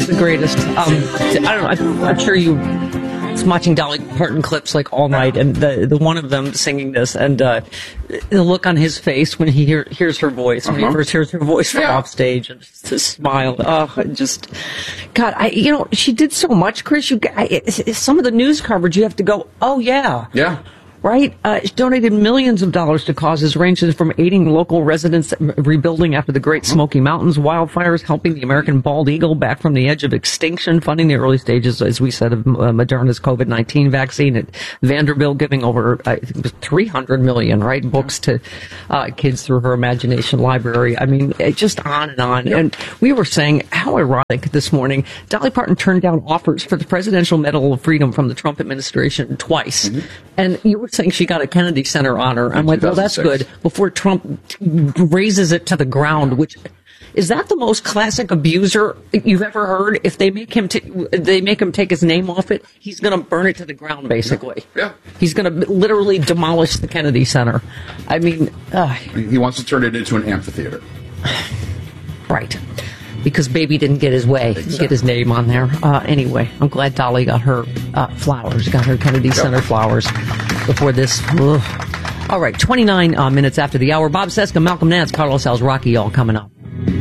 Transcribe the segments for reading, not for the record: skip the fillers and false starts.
He's the greatest. I don't know. I'm sure you was watching Dolly Parton clips like all night, and the one of them singing this, and the look on his face when he hears her voice, when he first hears her voice from off stage, and just the smile. God, she did so much, Chris. Some of the news coverage, you have to go, oh yeah. Yeah. Right? She donated millions of dollars to causes ranging from aiding local residents rebuilding after the Great Smoky Mountains wildfires, helping the American bald eagle back from the edge of extinction, funding the early stages, as we said, of Moderna's COVID-19 vaccine at Vanderbilt, giving over, I think it was $300 million, right? Books to kids through her Imagination Library. I mean, just on and on. Yep. And we were saying, how ironic this morning, Dolly Parton turned down offers for the Presidential Medal of Freedom from the Trump administration twice. Mm-hmm. And you were saying she got a Kennedy Center honor. I'm like, well, that's good. Before Trump razes it to the ground, which is that the most classic abuser you've ever heard? If they make him take his name off it, he's going to burn it to the ground, basically. Yeah. He's going to literally demolish the Kennedy Center. I mean, he wants to turn it into an amphitheater. Right. Because baby didn't get his way, get his name on there. Anyway, I'm glad Dolly got her flowers, got her Kennedy Center flowers before this. Ugh. All right, 29 minutes after the hour. Bob Cesca, Malcolm Nance, Carlos Alzraqui, all coming up.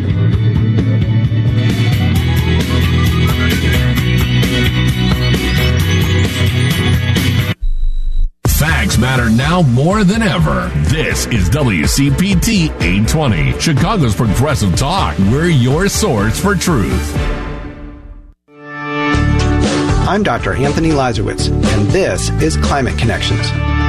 Facts matter now more than ever. This is WCPT 820, Chicago's Progressive Talk. We're your source for truth. I'm Dr. Anthony Lazarowitz, and this is Climate Connections.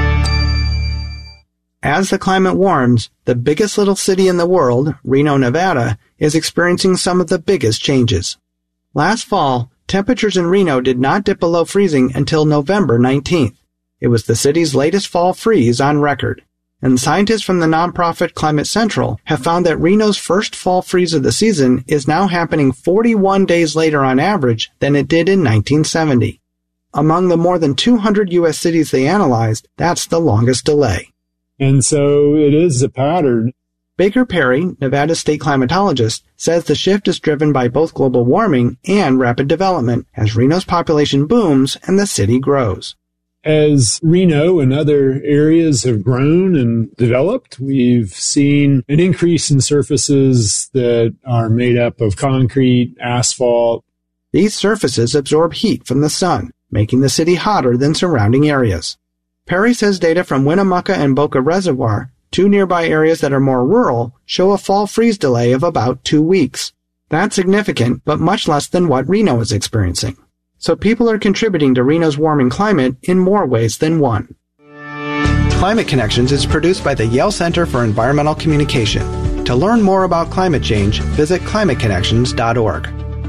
As the climate warms, the biggest little city in the world, Reno, Nevada, is experiencing some of the biggest changes. Last fall, temperatures in Reno did not dip below freezing until November 19th. It was the city's latest fall freeze on record, and scientists from the nonprofit Climate Central have found that Reno's first fall freeze of the season is now happening 41 days later on average than it did in 1970. Among the more than 200 U.S. cities they analyzed, that's the longest delay. And so it is a pattern. Baker Perry, Nevada's state climatologist, says the shift is driven by both global warming and rapid development as Reno's population booms and the city grows. As Reno and other areas have grown and developed, we've seen an increase in surfaces that are made up of concrete, asphalt. These surfaces absorb heat from the sun, making the city hotter than surrounding areas. Perry says data from Winnemucca and Boca Reservoir, two nearby areas that are more rural, show a fall freeze delay of about 2 weeks. That's significant, but much less than what Reno is experiencing. So people are contributing to Reno's warming climate in more ways than one. Climate Connections is produced by the Yale Center for Environmental Communication. To learn more about climate change, visit climateconnections.org.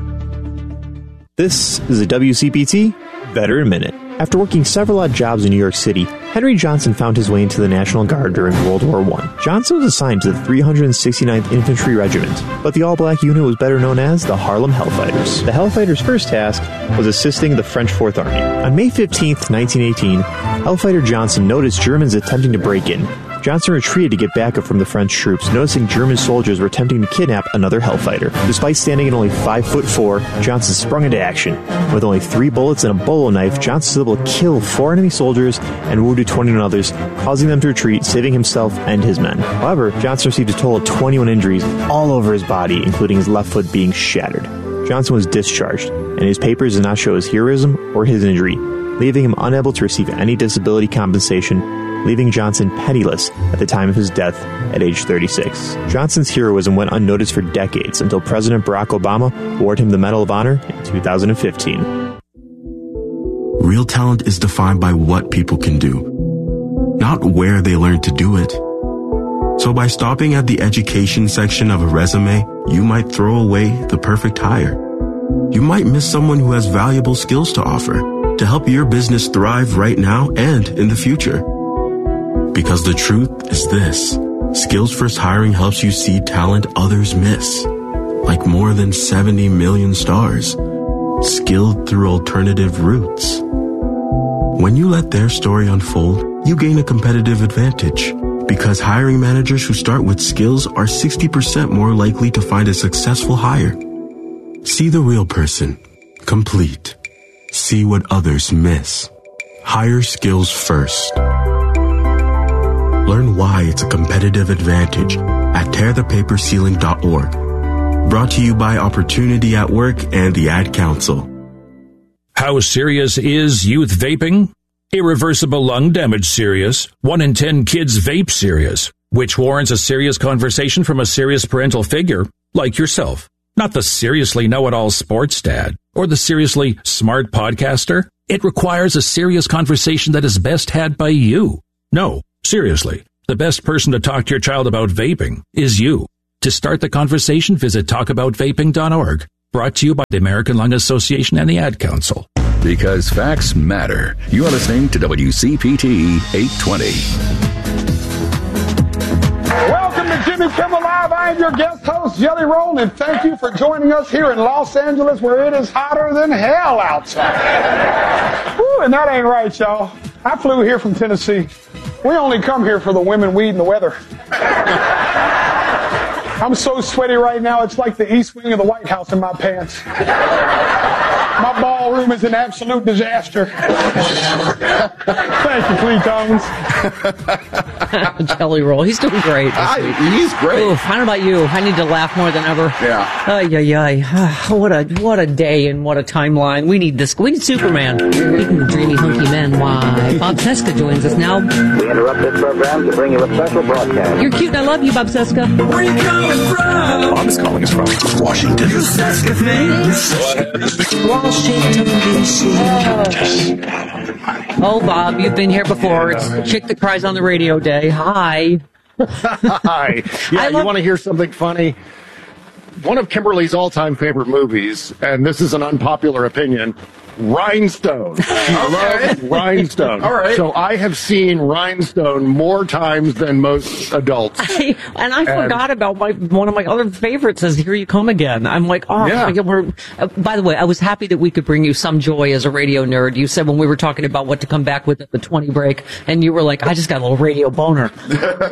This is a WCPT Veteran Minute. After working several odd jobs in New York City, Henry Johnson found his way into the National Guard during World War I. Johnson was assigned to the 369th Infantry Regiment, but the all-black unit was better known as the Harlem Hellfighters. The Hellfighters' first task was assisting the French Fourth Army. On May 15, 1918, Hellfighter Johnson noticed Germans attempting to break in. Johnson retreated to get backup from the French troops, noticing German soldiers were attempting to kidnap another Hellfighter. Despite standing at only 5'4", Johnson sprung into action. With only 3 bullets and a bolo knife, Johnson was able to kill 4 enemy soldiers and wounded 21 others, causing them to retreat, saving himself and his men. However, Johnson received a total of 21 injuries all over his body, including his left foot being shattered. Johnson was discharged, and his papers did not show his heroism or his injury, leaving him unable to receive any disability compensation, leaving Johnson penniless at the time of his death at age 36. Johnson's heroism went unnoticed for decades until President Barack Obama awarded him the Medal of Honor in 2015. Real talent is defined by what people can do, not where they learn to do it. So by stopping at the education section of a resume, you might throw away the perfect hire. You might miss someone who has valuable skills to offer to help your business thrive right now and in the future. Because the truth is this: Skills First Hiring helps you see talent others miss, like more than 70 million stars, skilled through alternative routes. When you let their story unfold, you gain a competitive advantage, because hiring managers who start with skills are 60% more likely to find a successful hire. See the real person. Complete. See what others miss. Hire skills first. Learn why it's a competitive advantage at tearthepaperceiling.org. Brought to you by Opportunity at Work and the Ad Council. How serious is youth vaping? Irreversible lung damage serious. 1 in 10 kids vape serious, which warrants a serious conversation from a serious parental figure like yourself. Not the seriously know-it-all sports dad or the seriously smart podcaster. It requires a serious conversation that is best had by you. No, seriously, the best person to talk to your child about vaping is you. To start the conversation, visit talkaboutvaping.org. Brought to you by the American Lung Association and the Ad Council. Because facts matter. You are listening to WCPT 820. Welcome to Jimmy Kimmel Live. I am your guest host, Jelly Roll, and thank you for joining us here in Los Angeles, where it is hotter than hell outside. Woo, and that ain't right, y'all. I flew here from Tennessee. We only come here for the women, weed, and the weather. I'm so sweaty right now, it's like the east wing of the White House in my pants. My ballroom is an absolute disaster. Thank you, Flea Tones. Jelly Roll. He's doing great. He's great. Oof, I don't know about you. I need to laugh more than ever. Yeah. Ay. What a day and what a timeline. We need this. We need Superman. Speaking of dreamy, hunky men, why? Bob Cesca joins us now. We interrupt this program to bring you a special broadcast. You're cute and I love you, Bob Cesca. Where are you coming from? Bob's calling us from Washington. You Cesca thing. Washington, D.C. Oh, Bob, you've been here before. It's the chick that cries on the radio day. Hi. Hi. Yeah, you want to hear something funny? One of Kimberly's all-time favorite movies, and this is an unpopular opinion, Rhinestone. She loves Rhinestone. All right. So I have seen Rhinestone more times than most adults. I forgot about one of my other favorites is Here You Come Again. I'm like, Yeah. By the way, I was happy that we could bring you some joy as a radio nerd. You said when we were talking about what to come back with at the 20 break, and you were like, I just got a little radio boner. At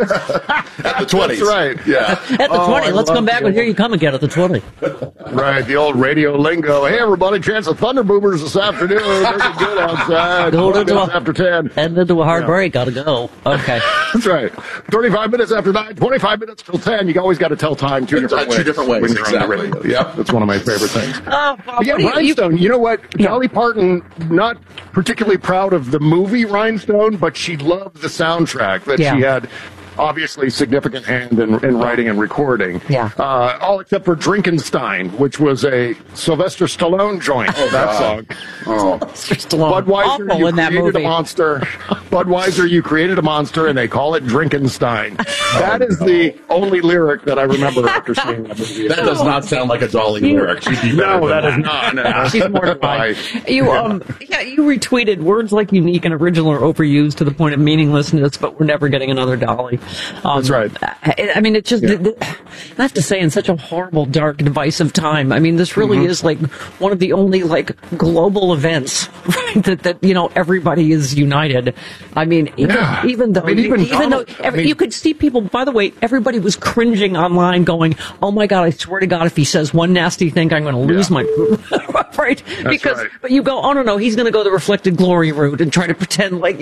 the 20s. That's right. Yeah. At the 20. Let's come back with Here You Come Again at the 20. Right, the old radio lingo. Hey, everybody, chance of Thunder Boomers this afternoon. Looking good outside. After 10. And into a hard break. Gotta go. Okay. That's right. 35 minutes after 9, 25 minutes till 10. You always got to tell time two different ways. Two different ways, when you're exactly. on the radio. Yeah, that's one of my favorite things. Bob, Yeah, Rhinestone. You know what? Dolly Parton, not particularly proud of the movie Rhinestone, but she loved the soundtrack that she had. Obviously, significant hand in writing and recording. Yeah. All except for Drinkenstein, which was a Sylvester Stallone joint. That song. Oh. Budweiser, Awful you in that created movie. a monster. Budweiser, you created a monster, and they call it Drinkenstein. That is the only lyric that I remember after seeing that movie. That does not sound like a Dolly lyric. She'd be better No, than that is not. No. She's mortified. You retweeted words like unique and original are overused to the point of meaninglessness, but we're never getting another Dolly. That's right. I mean, it's just, I have to say, in such a horrible, dark, divisive time. I mean, this really is like one of the only like global events, right? That everybody is united. I mean, even though you could see people. By the way, everybody was cringing online, going, "Oh my God! I swear to God, if he says one nasty thing, I'm going to lose my right." But you go, "Oh no, he's going to go the reflected glory route and try to pretend like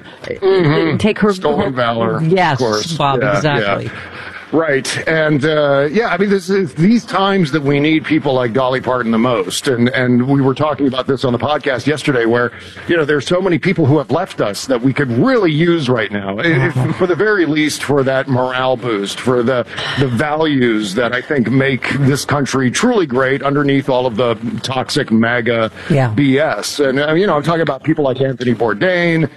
take her stolen valor." Yes, of course. Bob, exactly. Yeah. Right. And, I mean, this is these times that we need people like Dolly Parton the most. And we were talking about this on the podcast yesterday where, there's so many people who have left us that we could really use right now, for the very least for that morale boost, for the values that I think make this country truly great underneath all of the toxic MAGA BS. And, I'm talking about people like Anthony Bourdain,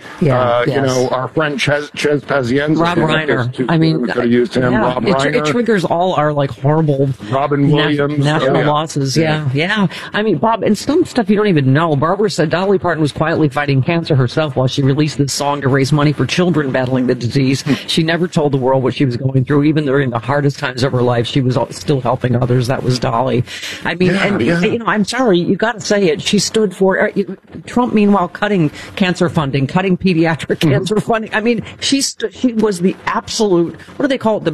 our friend Ches Pazienza. Rob Reiner. I mean, we could have used him. Rob Reiner. It triggers all our like horrible Robin Williams national losses. Yeah. I mean, Bob, and some stuff you don't even know. Barbara said Dolly Parton was quietly fighting cancer herself while she released this song to raise money for children battling the disease. She never told the world what she was going through. Even during the hardest times of her life, she was still helping others. That was Dolly. I mean, I'm sorry, you got to say it. She stood for Trump. Meanwhile, cutting cancer funding, cutting pediatric cancer funding. I mean, she was the absolute. What do they call it? The bizarro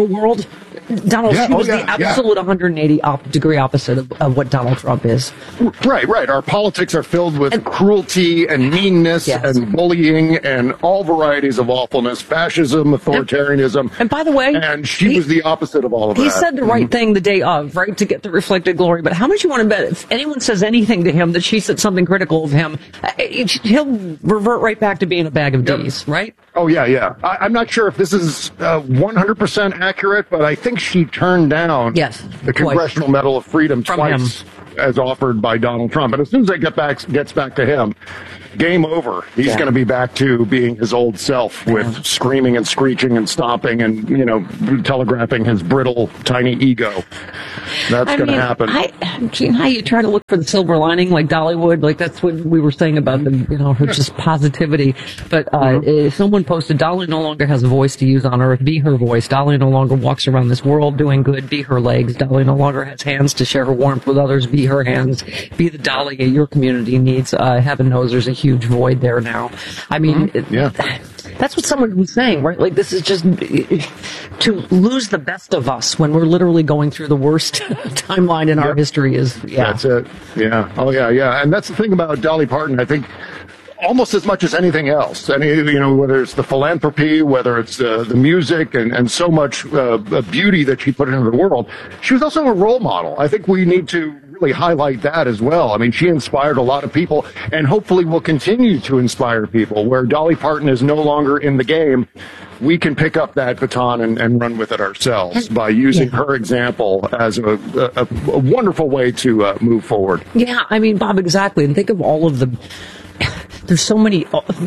liberal world, Donald Trump was the absolute 180-degree opposite of what Donald Trump is. Right. Our politics are filled with cruelty and meanness and bullying and all varieties of awfulness, fascism, authoritarianism. And by the way, and she was the opposite of all of that. He said the right thing the day of, right, to get the reflected glory. But how much you want to bet if anyone says anything to him that she said something critical of him, he'll revert right back to being a bag of D's, right? Oh, yeah. I'm not sure if this is 100% accurate, but I think she turned down the Congressional Medal of Freedom twice as offered by Donald Trump. And as soon as it gets back to him, game over. He's going to be back to being his old self with screaming and screeching and stomping and, telegraphing his brittle, tiny ego. That's going to happen. How you try to look for the silver lining like Dollywood, like that's what we were saying about her just positivity. But someone posted, Dolly no longer has a voice to use on Earth. Be her voice. Dolly no longer walks around this world doing good. Be her legs. Dolly no longer has hands to share her warmth with others. Be her hands. Be the Dolly your community needs. Heaven knows there's a huge void there now. I mean, that's what someone was saying, right? Like, this is just to lose the best of us when we're literally going through the worst timeline in our history is, That's it. Yeah. Oh, yeah. And that's the thing about Dolly Parton, I think, almost as much as anything else. Whether it's the philanthropy, whether it's the music and so much beauty that she put into the world, she was also a role model. I think we need to really highlight that as well. I mean, she inspired a lot of people and hopefully will continue to inspire people. Where Dolly Parton is no longer in the game, we can pick up that baton and run with it ourselves by using her example as a wonderful way to move forward. Yeah, I mean, Bob, exactly. And think of all of the... There's so many,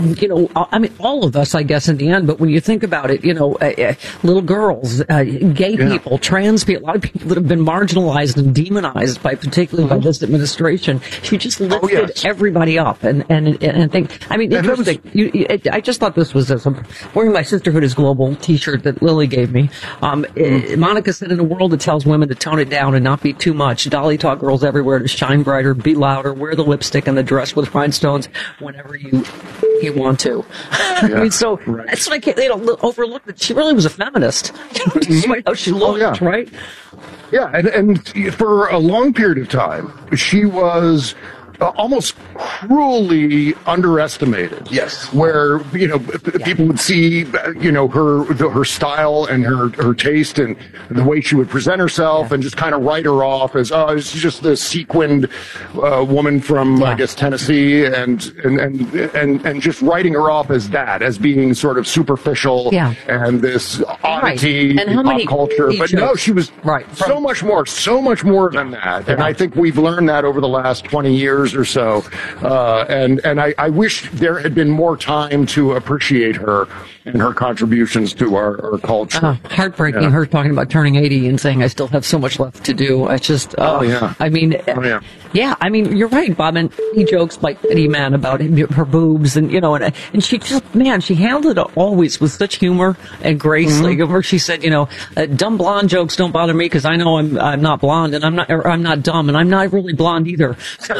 all of us, I guess, in the end, but when you think about it, little girls, gay people, trans people, a lot of people that have been marginalized and demonized particularly by this administration, she just lifted everybody up and think, I mean, interesting. I just thought this was wearing my Sisterhood is Global t-shirt that Lily gave me. Monica said, in a world that tells women to tone it down and not be too much, Dolly taught girls everywhere to shine brighter, be louder, wear the lipstick and the dress with rhinestones whenever you want to. I mean, so that's what they don't overlook that she really was a feminist. Despite how she looked, right? Yeah, and for a long period of time, she was almost cruelly underestimated. Yes. Where, people would see, her style and her taste and the way she would present herself and just kind of write her off as, she's just this sequined woman from, I guess, Tennessee and just writing her off as that, as being sort of superficial and this oddity in pop culture. But no, she was so much more than that. And I think we've learned that over the last 20 years or so, and I wish there had been more time to appreciate her and her contributions to our culture. Heartbreaking, her talking about turning 80 and saying, I still have so much left to do. It's just, I mean, I mean, you're right, Bob, and he jokes like Eddie Man about her boobs and, and she just, she handled it always with such humor and grace. Like, where she said, dumb blonde jokes don't bother me because I know I'm not blonde and I'm not dumb and I'm not really blonde either.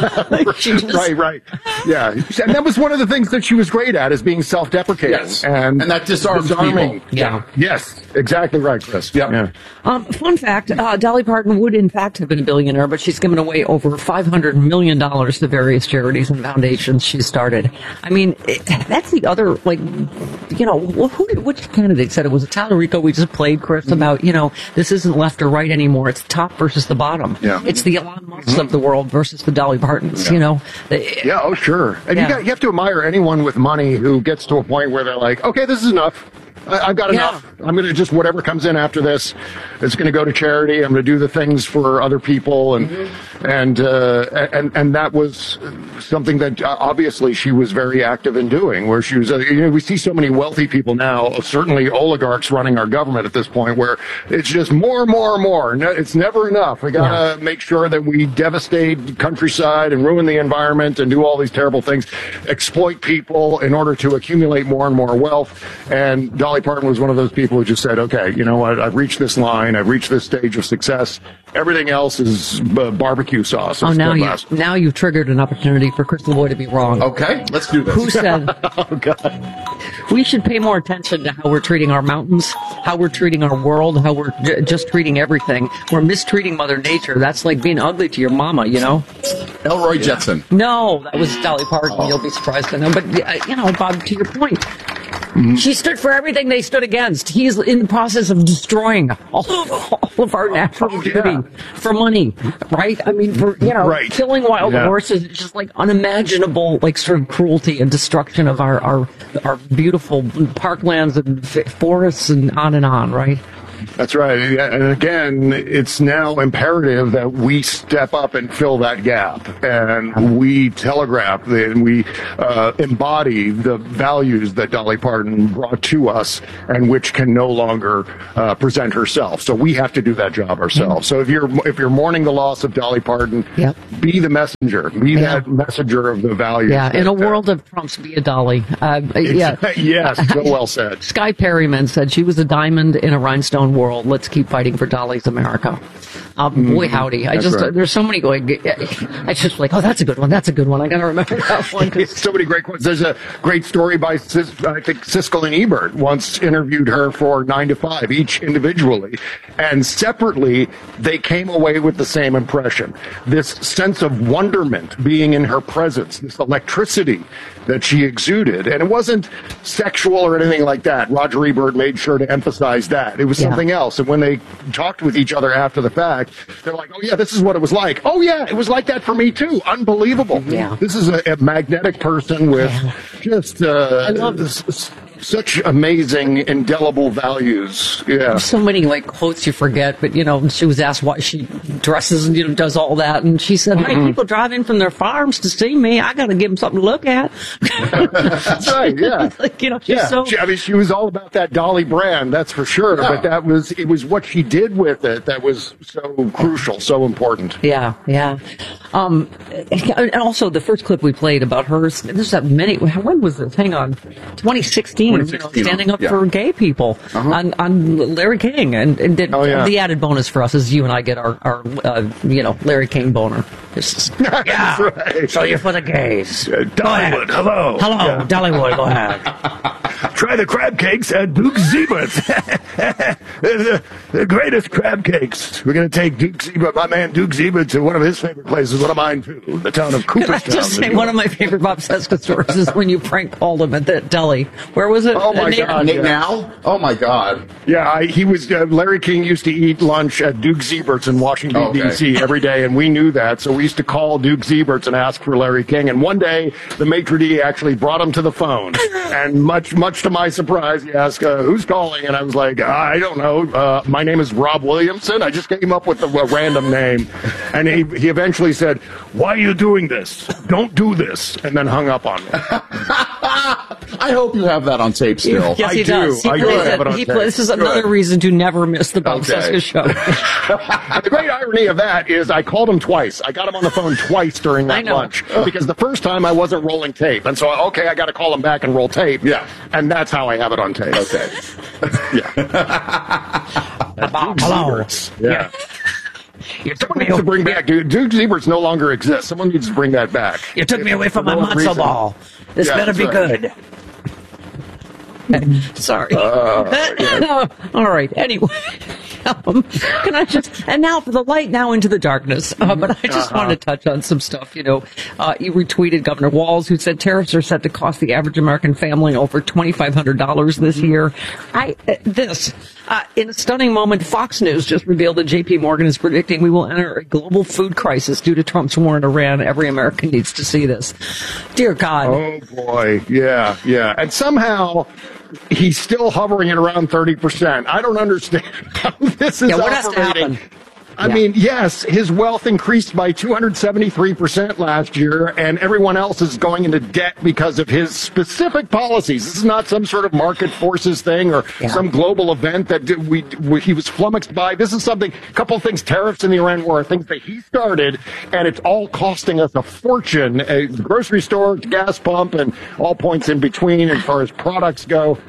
Right. Yeah. And that was one of the things that she was great at, is being self-deprecating. Yes. And that disarms people. Yeah. Yes. Exactly right, Chris. Yeah. Fun fact, Dolly Parton would in fact have been a billionaire, but she's given away over $500 million to various charities and foundations she started. I mean, that's the other, which candidate said it? Was it Tallarico we just played, Chris, about, this isn't left or right anymore. It's the top versus the bottom. Yeah. It's the Elon Musk of the world versus the Dolly Partons, Yeah, oh, sure. And you have to admire anyone with money who gets to a point where they're like, okay, this is enough. I've got enough. I'm going to just, whatever comes in after this, it's going to go to charity. I'm going to do the things for other people. And that was something that obviously she was very active in doing, where she was, we see so many wealthy people now, certainly oligarchs running our government at this point, where it's just more. No, it's never enough. We got to make sure that we devastate the countryside and ruin the environment and do all these terrible things, exploit people in order to accumulate more and more wealth. And Dolly Dolly Parton was one of those people who just said, okay, you know what, I've reached this line, I've reached this stage of success. Everything else is barbecue sauce. Oh, now you've triggered an opportunity for Crystal Boy to be wrong. Okay, let's do this. Who said Oh, God. we should pay more attention to how we're treating our mountains, how we're treating our world, how we're just treating everything. We're mistreating Mother Nature. That's like being ugly to your mama, you know? Elroy Jetson. No, that was Dolly Parton. You'll be surprised to know. But, you know, Bob, to your point, she stood for everything they stood against. He's in the process of destroying all of our natural beauty for money, right? I mean, for, you know, killing wild horses. It's just like unimaginable, like sort of cruelty and destruction of our beautiful parklands and forests and on, right? That's right. And again, it's now imperative that we step up and fill that gap. And we telegraph and we embody the values that Dolly Parton brought to us and which can no longer present herself. So we have to do that job ourselves. So if you're mourning the loss of Dolly Parton, be the messenger. Be that messenger of the values. Yeah, in a world of Trumps, be a Dolly. Yes, so well said. Sky Perryman said she was a diamond in a rhinestone world. Let's keep fighting for Dolly's America. Boy, howdy. There's so many going. I just like, oh, that's a good one. That's a good one. I got to remember that one. So many great quotes. There's a great story by, I think, Siskel and Ebert once interviewed her for 9 to 5, each individually. And separately, they came away with the same impression. This sense of wonderment being in her presence, this electricity that she exuded. And it wasn't sexual or anything like that. Roger Ebert made sure to emphasize that. It was something else. And when they talked with each other after the fact, they're like, oh, yeah, this is what it was like. Oh, yeah, it was like that for me, too. Unbelievable. Yeah. This is a magnetic person with just I love this. Such amazing, indelible values. Yeah. So many like quotes you forget, but you know, she was asked why she dresses and does all that, and she said, "Hey, people drive in from their farms to see me. I got to give them something to look at." That's right. Yeah. Like, you know, she's so. She was all about that Dolly brand, that's for sure. Yeah. But it was what she did with it that was so crucial, so important. Yeah. And also the first clip we played about hers. There's that many. When was this? Hang on, 2016. Standing up for gay people on Larry King, and the added bonus for us is you and I get our Larry King boner. Right. So you're for the gays. Dollywood, hello, Dollywood, go ahead. Try the crab cakes at Duke Zebert's. the greatest crab cakes. We're going to take my man Duke Zebert to one of his favorite places, one of mine too, the town of Cooperstown. Can I just say, one of my favorite Bob Cesca stories is when you prank called him at that deli. Where was it? Oh my God, Nate Now? Oh my God. Yeah, he was. Larry King used to eat lunch at Duke Zebert's in Washington D.C. every day, and we knew that. So we used to call Duke Zebert's and ask for Larry King. And one day, the maitre d' actually brought him to the phone, and much to my surprise, he asked, "Who's calling?" And I was like, "I don't know. My name is Rob Williamson. I just came up with a random name." And he eventually said, "Why are you doing this? Don't do this," and then hung up on me. I hope you have that on tape still. Yes, he does. I do have it on tape. This is another reason to never miss the Bob Cesca show. And the great irony of that is I called him twice. I got him on the phone twice during that lunch. Because the first time I wasn't rolling tape. And so, I got to call him back and roll tape. Yeah. And that's how I have it on tape. Okay. Hello. Yeah. Someone needs to bring back Duke Zebert's no longer exists. Someone needs to bring that back. You took me away from my matzo ball. This better be good. Sorry. All right. Anyway, can I just, and now for the light, now into the darkness. But I just wanted to touch on some stuff. You retweeted Governor Walz, who said tariffs are set to cost the average American family over $2,500 this year. In a stunning moment, Fox News just revealed that J.P. Morgan is predicting we will enter a global food crisis due to Trump's war in Iran. Every American needs to see this. Dear God. Oh, boy. Yeah. And somehow he's still hovering at around 30%. I don't understand how this is what has to happen? I mean, yes, his wealth increased by 273% last year, and everyone else is going into debt because of his specific policies. This is not some sort of market forces thing or some global event that he was flummoxed by. This is something, a couple of things, tariffs in the Iran war, things that he started, and it's all costing us a fortune. A grocery store, gas pump, and all points in between as far as products go.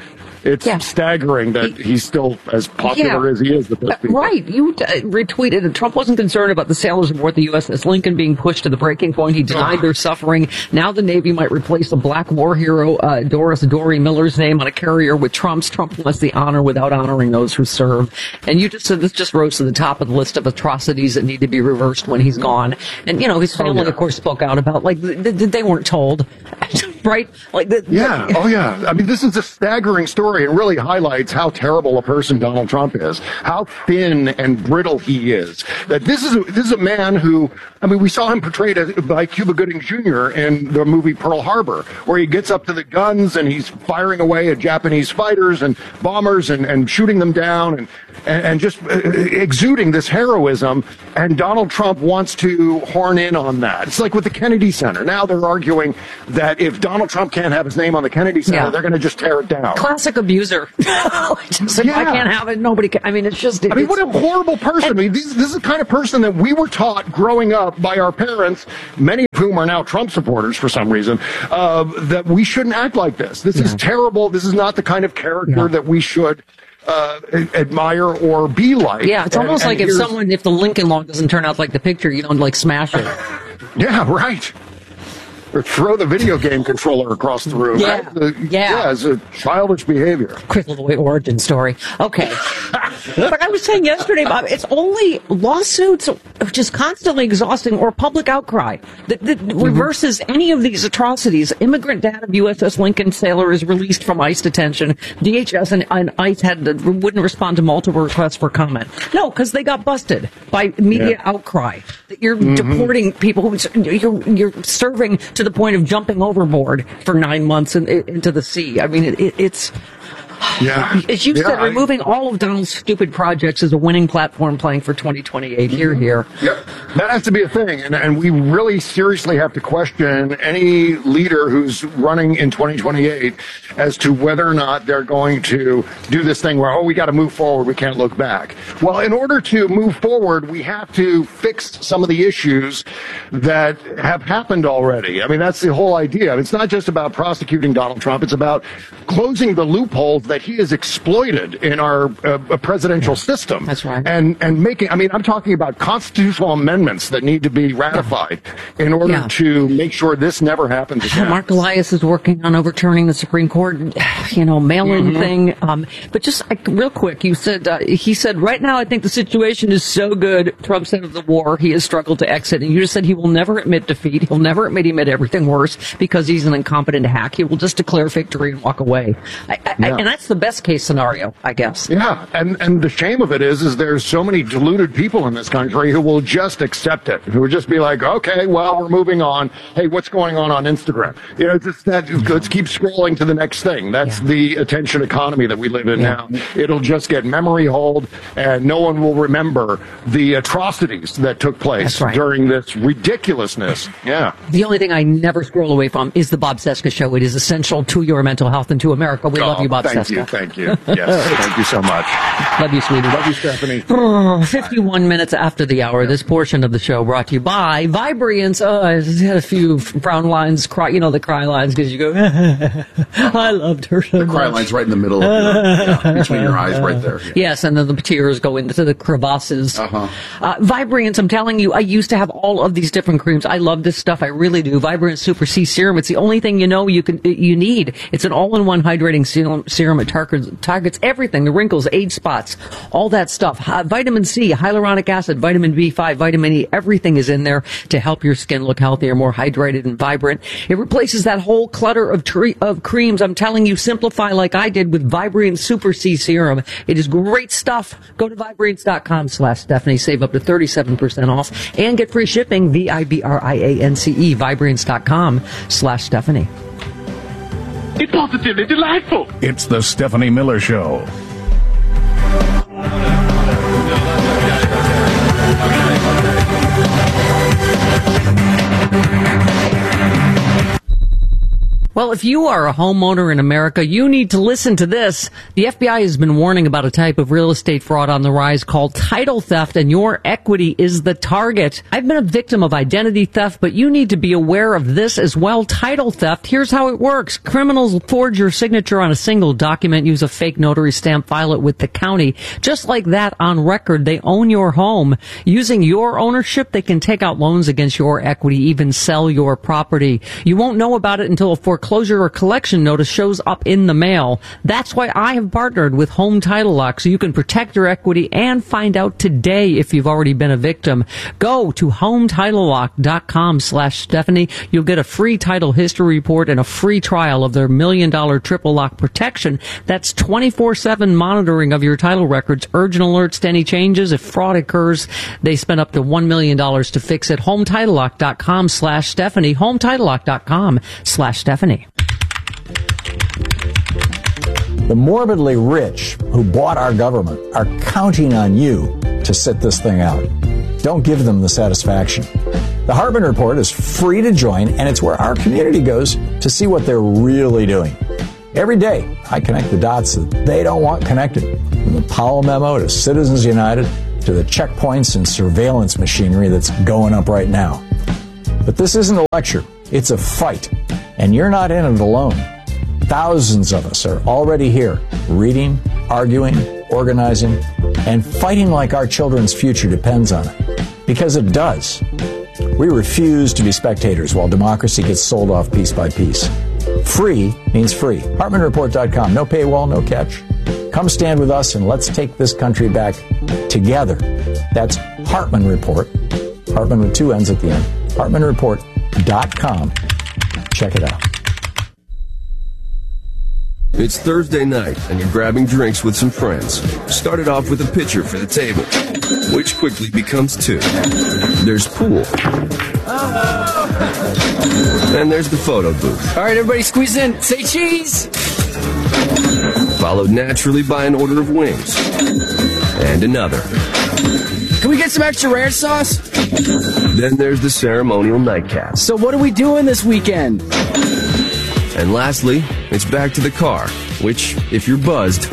It's staggering that he's still as popular as he is with those people. Right. You retweeted that Trump wasn't concerned about the sailors aboard the USS Lincoln being pushed to the breaking point. He denied their suffering. Now the Navy might replace the black war hero Doris Dory Miller's name on a carrier with Trump's. Trump wants the honor without honoring those who serve. And you just said this just rose to the top of the list of atrocities that need to be reversed when he's gone. And, you know, his family, of course, spoke out about, like, they weren't told. Right? Like I mean, this is a staggering story. It really highlights how terrible a person Donald Trump is, how thin and brittle he is. That this is a man who, I mean, we saw him portrayed by Cuba Gooding Jr. in the movie Pearl Harbor, where he gets up to the guns and he's firing away at Japanese fighters and bombers and shooting them down and just exuding this heroism. And Donald Trump wants to horn in on that. It's like with the Kennedy Center. Now they're arguing that if Donald Trump can't have his name on the Kennedy Center, they're going to just tear it down. Classic abuser. Just like, I can't have it. Nobody can. I mean, it's just. I mean, what a horrible person. I mean, this is the kind of person that we were taught growing up by our parents, many of whom are now Trump supporters for some reason, that we shouldn't act like this. This is terrible. This is not the kind of character that we should admire or be like. Yeah, it's almost like if the Lincoln Log doesn't turn out like the picture, you don't, like, smash it. Yeah, right. Or throw the video game controller across the room. Yeah, it's a childish behavior. Quick little origin story. Okay. But I was saying yesterday, Bob, it's only lawsuits, which is constantly exhausting, or public outcry that reverses any of these atrocities. Immigrant dad of USS Lincoln sailor is released from ICE detention. DHS and ICE wouldn't respond to multiple requests for comment. No, because they got busted by media outcry. That you're deporting people, you're serving to the point of jumping overboard for 9 months into the sea. I mean, it's... As you said, removing all of Donald's stupid projects is a winning platform playing for 2028. Here. Yep. That has to be a thing. And we really seriously have to question any leader who's running in 2028 as to whether or not they're going to do this thing where, we got to move forward. We can't look back. Well, in order to move forward, we have to fix some of the issues that have happened already. I mean, that's the whole idea. It's not just about prosecuting Donald Trump. It's about closing the loopholes that he has exploited in our presidential system. That's right. And making, I mean, I'm talking about constitutional amendments that need to be ratified in order to make sure this never happens again. Mark Elias is working on overturning the Supreme Court, mail-in thing. But just real quick, he said, right now I think the situation is so good, Trump said of the war, he has struggled to exit. And you just said he will never admit defeat. He'll never admit he made everything worse because he's an incompetent hack. He will just declare victory and walk away. And that's the best case scenario, I guess. Yeah, and the shame of it is there's so many deluded people in this country who will just accept it, who will just be like, okay, well, we're moving on. Hey, what's going on Instagram? Let's keep scrolling to the next thing. That's the attention economy that we live in now. It'll just get memory hold, and no one will remember the atrocities that took place during this ridiculousness. Yeah. The only thing I never scroll away from is the Bob Cesca Show. It is essential to your mental health and to America. We love you, Bob Cesca. Thank you. Yes, thank you so much. Love you, sweetie. Love you, Stephanie. 51 minutes after the hour, this portion of the show brought to you by Vibriance. I had a few frown lines, the cry lines, because you go, I loved her so much. The cry line's right in the middle of between your eyes, right there. Yeah. Yes, and then the tears go into the crevasses. Vibriance, I'm telling you, I used to have all of these different creams. I love this stuff. I really do. Vibriance Super C Serum. It's the only thing you need. It's an all-in-one hydrating serum. It targets everything, the wrinkles, age spots, all that stuff. Vitamin C, hyaluronic acid, vitamin B5, vitamin E, everything is in there to help your skin look healthier, more hydrated and vibrant. It replaces that whole clutter of creams. I'm telling you, simplify like I did with Vibriance Super C Serum. It is great stuff. Go to Vibriance.com/Stephanie. Save up to 37% off and get free shipping. Vibriance, Vibriance.com/Stephanie. It's positively delightful. It's the Stephanie Miller Show. Well, if you are a homeowner in America, you need to listen to this. The FBI has been warning about a type of real estate fraud on the rise called title theft, and your equity is the target. I've been a victim of identity theft, but you need to be aware of this as well. Title theft, here's how it works. Criminals forge your signature on a single document, use a fake notary stamp, file it with the county. Just like that, on record, they own your home. Using your ownership, they can take out loans against your equity, even sell your property. You won't know about it until a foreclosure or collection notice shows up in the mail. That's why I have partnered with Home Title Lock, so you can protect your equity and find out today if you've already been a victim. Go to HomeTitleLock.com/Stephanie. You'll get a free title history report and a free trial of their $1 million triple lock protection. That's 24/7 monitoring of your title records, urgent alerts to any changes. If fraud occurs, they spend up to $1 million to fix it. HomeTitleLock.com/Stephanie. HomeTitleLock.com/Stephanie. The morbidly rich who bought our government are counting on you to sit this thing out. Don't give them the satisfaction. The Hartman Report is free to join, and it's where our community goes to see what they're really doing. Every day, I connect the dots that they don't want connected. From the Powell Memo to Citizens United to the checkpoints and surveillance machinery that's going up right now. But this isn't a lecture. It's a fight. And you're not in it alone. Thousands of us are already here, reading, arguing, organizing, and fighting like our children's future depends on it. Because it does. We refuse to be spectators while democracy gets sold off piece by piece. Free means free. HartmanReport.com. No paywall, no catch. Come stand with us and let's take this country back together. That's Hartman Report. Hartman with 2 N's at the end. HartmanReport.com. Check it out. It's Thursday night, and you're grabbing drinks with some friends. Started off with a pitcher for the table, which quickly becomes 2. There's pool. And there's the photo booth. All right, everybody squeeze in. Say cheese! Followed naturally by an order of wings. And another. Can we get some extra ranch sauce? Then there's the ceremonial nightcap. So what are we doing this weekend? And lastly, it's back to the car, which, if you're buzzed,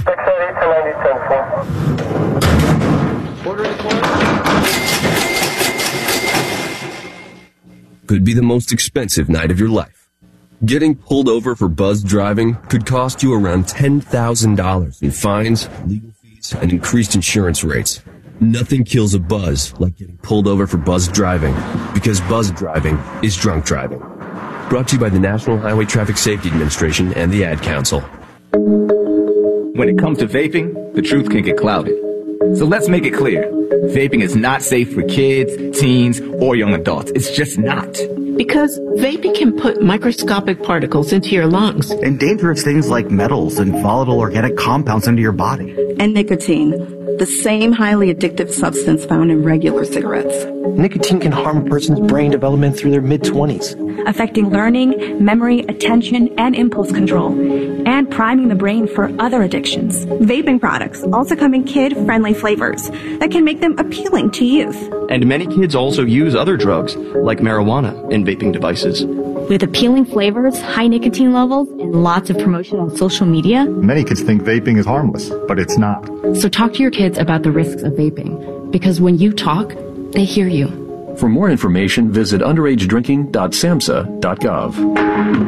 could be the most expensive night of your life. Getting pulled over for buzzed driving could cost you around $10,000 in fines, legal fees, and increased insurance rates. Nothing kills a buzz like getting pulled over for buzzed driving, because buzzed driving is drunk driving. Brought to you by the National Highway Traffic Safety Administration and the Ad Council. When it comes to vaping, the truth can get clouded. So let's make it clear. Vaping is not safe for kids, teens, or young adults. It's just not. Because vaping can put microscopic particles into your lungs. And dangerous things like metals and volatile organic compounds into your body. And nicotine, the same highly addictive substance found in regular cigarettes. Nicotine can harm a person's brain development through their mid-20s. Affecting learning, memory, attention, and impulse control, and priming the brain for other addictions. Vaping products also come in kid-friendly flavors that can make them appealing to youth. And many kids also use other drugs, like marijuana, in vaping devices. With appealing flavors, high nicotine levels, and lots of promotion on social media. Many kids think vaping is harmless, but it's not. So talk to your kids about the risks of vaping, because when you talk, they hear you. For more information, visit underagedrinking.samhsa.gov.